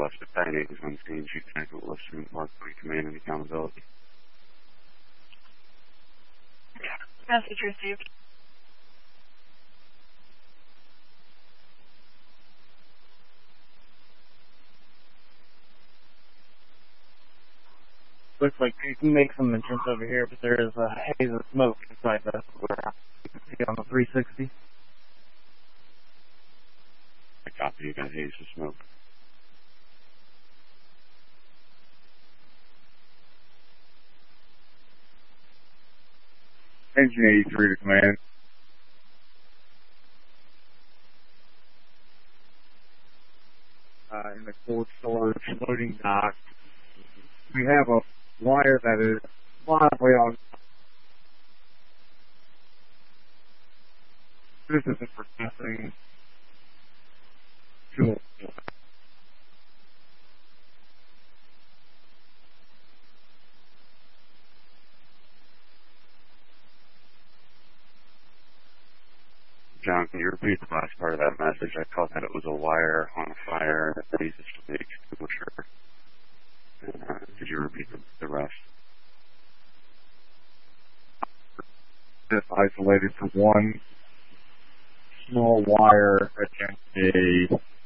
West Battalion is on screen. Shoot connected with Western Mark 3 Command and accountability. Message received. Looks like you can make some entrance over here, but there is a haze of smoke inside the warehouse. You can see on the 360. I copy. You got haze of smoke. Engine 83 to command. In the cold storage loading dock, we have a wire that is wildly on. This isn't for testing. Cool. John, can you repeat the last part of that message? I caught that it was a wire on fire that needs to be extinguisher. Could you repeat the rest? Just isolated for one small wire against a